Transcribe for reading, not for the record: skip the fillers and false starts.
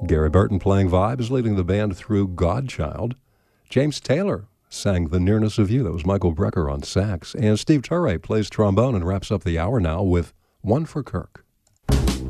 Gary Burton playing vibes, leading the band through Godchild. James Taylor sang The Nearness of You. That was Michael Brecker on sax. And Steve Turre plays trombone and wraps up the hour now with One for Kirk.